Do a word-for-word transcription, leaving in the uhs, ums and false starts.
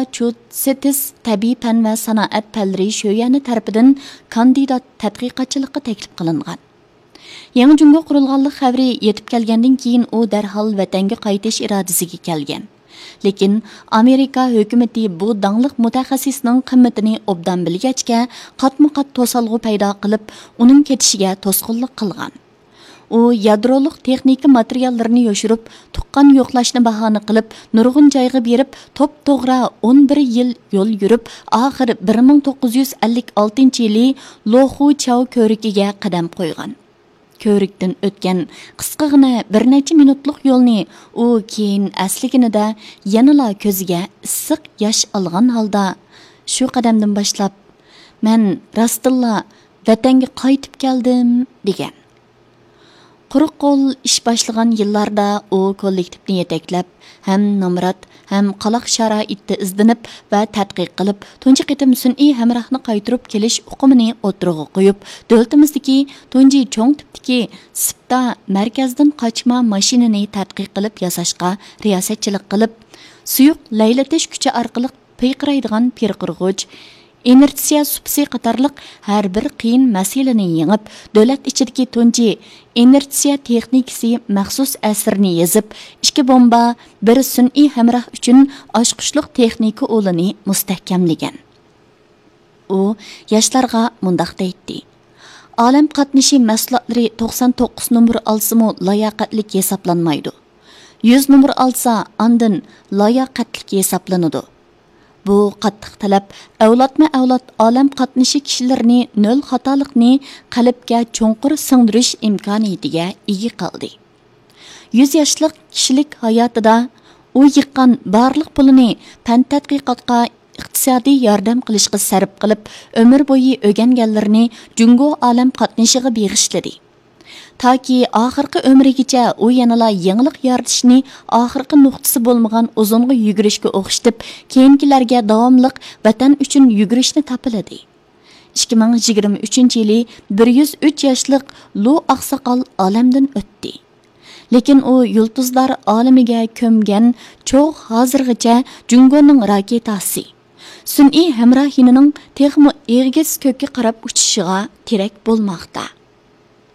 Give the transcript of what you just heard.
Massachusetts tabiiy fan va sanoat fanlari sho'yani tarafidan kandidat tadqiqotchilikqa taklif qilingan. Yangi Jungo qurilganlik xabari yetib kelgandan keyin u darhol vatanga qaytish irodasiga kelgan. Lekin Amerika hukumati bu dangliq mutaxassisning qimmatini obdan bilgachga qatma-qat to'salg'u paydo qilib, uning ketishiga to'sqinlik qilgan. U yadroliq texnika materiallarini yoshirib, tuqqan yo'qlashni bahona qilib, nurg'un joyga berib, top-to'g'ri o'n bir yil yo'l yurib, oxir bir ming to'qqiz yuz ellik oltinchi yili Loxu Chao ko'rigiga qadam qo'ygan. Ko'rikdan o'tgan qisqagina bir necha minutlik yo'lni u keyin asliginida yanala ko'ziga issiq yosh olgan holda shu qadamdan boshlab men rastilla vatanga qaytib keldim degan. Quruq qo'l ish boshlagan yillarda u kollektivni yetaklab, ham nomrod, ham qaloq sharoitda izlanib va tadqiq qilib, tunji qitim sun'iy hamrohni qaytirib kelish uqumini o'tirg'i qo'yib, davlatimizdagi tunji cho'ng tipdagi sipta markazdan qochma mashinani tadqiq qilib yasashga riyosatchilik qilib, suyuq laylatish kuchi orqali piyqiraydigan pirqirg'uch inersiya supsi qatarliq har bir qiyin masalani yengib, davlat ichidagi tunji inersiya texnikasi maxsus asrni yozib, ikki bomba, bir sun'iy hamroh uchun oshqushliq texnika o'lini mustahkamlagan. U yoshlarga mundaq deydi: Olam qatnashi mahsulotlari to'qson to'qqiz numur olsa-mu layoqatlik hisoblanmaydi. yuz numur olsa, andin layoqatlik hisoblanadi. Bu qattiq talab avlodma avlod olam qatnashi kishilarini nol xatolikni qalbga cho'nqur singdirish imkoniyatiga ega qildi. yuz yoshlik kishilik hayotida u yiqqan barliq pulini fan tadqiqotga iqtisodiy yordam qilishga sarf qilib, umr bo'yi o'rganganlarini Jungo olam qatnashiga bag'ishladi. Taki oxirgi umrigacha u yanala yangilik yaratishni oxirgi nuqtasi bo'lmagan uzunga yugurishga o'xshatib, keyingilarga davomliq vatan uchun yugurishni topiladi. ikki ming yigirma uchinchi yili bir yuz uch yoshlik Lu Oqsoqol olamdan o'tdi. Lekin u yulduzlar olamiga ko'mgan cho'g' hozirgacha Jungoning raketasi, sun'iy hamrohinining texmo egis ko'kka qarab uchishiga kerak bo'lmoqda.